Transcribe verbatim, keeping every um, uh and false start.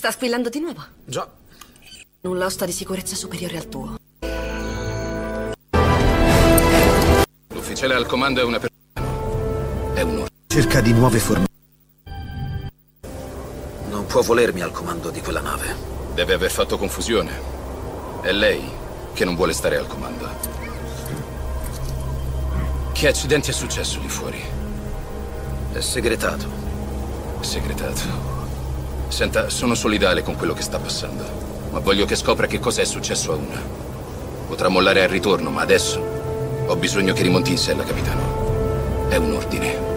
Sta squillando di nuovo? Già. Un losta di sicurezza superiore al tuo. L'ufficiale al comando è una persona. È un ordine. Cerca di nuove forme. Non può volermi al comando di quella nave. Deve aver fatto confusione. È lei che non vuole stare al comando. Che accidente è successo lì fuori? È segretato. Segretato. Senta, sono solidale con quello che sta passando, ma voglio che scopra che cosa è successo a una. Potrà mollare al ritorno, ma adesso ho bisogno che rimonti in sella, capitano. È un ordine.